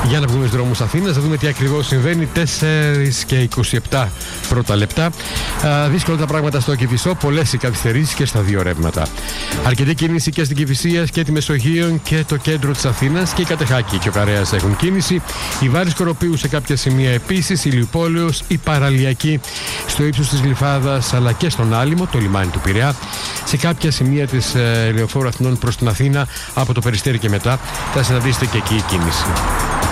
Για να βγούμε στους δρόμους Αθήνας, να δούμε τι ακριβώς συμβαίνει. 4 και 27 πρώτα λεπτά. Δύσκολα τα πράγματα στο Κηφισό, πολλές οι καθυστερήσεις και στα δύο ρεύματα. Αρκετή κίνηση και στην Κηφισία και τη Μεσογείο και το κέντρο της Αθήνας, και η Κατεχάκη και ο Καρέας έχουν κίνηση. Η Βάρης Κοροπίου σε κάποια σημεία επίσης, η Ηλιουπόλεως, η Παραλιακή στο ύψος της Γλυφάδας, αλλά και στον Άλυμο, το λιμάνι του Πειραιά. Σε κάποια σημεία της Λεωφόρου Αθηνών προς την Αθήνα, από το Περιστέρι και μετά, θα συναντήσετε και εκεί η κίνηση.